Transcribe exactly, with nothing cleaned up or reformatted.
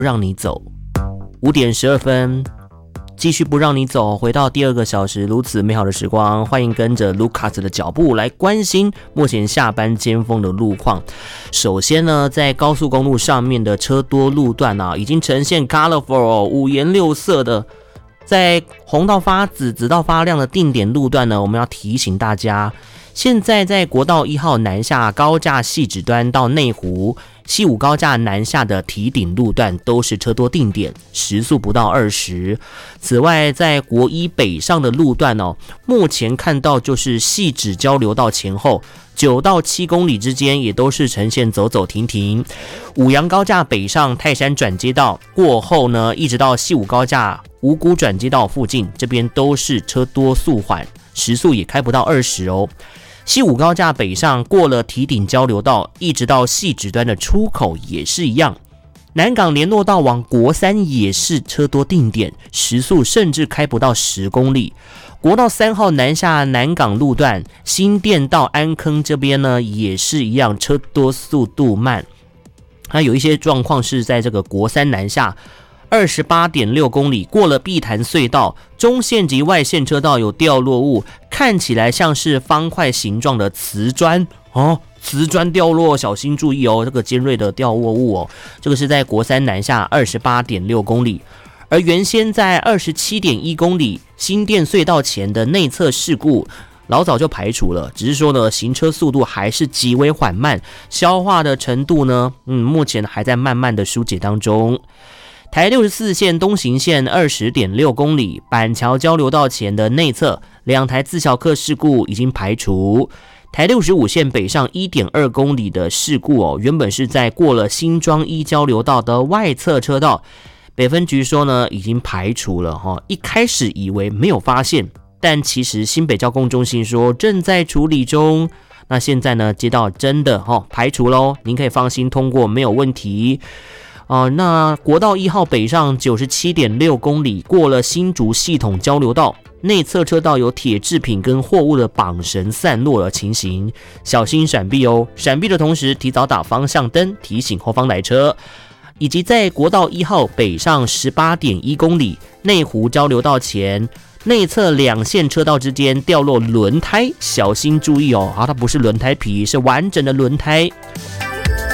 让你走。五点十二分，继续不让你走，回到第二个小时，如此美好的时光，欢迎跟着 Lucas 的脚步来关心目前下班尖峰的路况。首先呢，在高速公路上面的车多路段啊，已经呈现 colorful 五颜六色的。在红到发紫、紫到发亮的定点路段呢，我们要提醒大家，现在在国道一号南下高架汐止端到内湖、西武高架南下的提顶路段都是车多定点，时速不到二十。此外，在国一北上的路段哦，目前看到就是汐止交流道前后九到七公里之间也都是呈现走走停停。五杨高架北上泰山转接道过后呢，一直到西武高架五股转接道附近，这边都是车多速缓，时速也开不到二十哦。西武高架北上过了堤顶交流道，一直到汐止端的出口也是一样。南港联络道往国三也是车多定点，时速甚至开不到十公里。国道三号南下南港路段，新店到安坑这边呢也是一样，车多速度慢。还有一些状况是在这个国三南下二十八点六公里，过了碧潭隧道，中线及外线车道有掉落物，看起来像是方块形状的瓷砖哦，瓷砖掉落，小心注意哦，这个尖锐的掉落物哦，这个是在国三南下二十八点六公里。而原先在二十七点一公里新店隧道前的内侧事故老早就排除了，只是说呢，行车速度还是极为缓慢，消化的程度呢，嗯，目前还在慢慢的疏解当中。台六十四线东行线 二十点六公里，板桥交流道前的内侧两台自小客事故已经排除。台六十五线北上 一点二公里的事故哦，原本是在过了新庄一交流道的外侧车道，北分局说呢已经排除了哈、哦，一开始以为没有发现，但其实新北交控中心说正在处理中。那现在呢接到真的哈、哦、排除咯，您可以放心通过，没有问题。啊、呃，那国道一号北上 九十七点六公里，过了新竹系统交流道，内侧车道有铁制品跟货物的绑绳散落的情形，小心闪避哦。闪避的同时，提早打方向灯，提醒后方来车。以及在国道一号北上 十八点一公里，内湖交流道前内侧两线车道之间掉落轮胎，小心注意哦。啊，它不是轮胎皮，是完整的轮胎。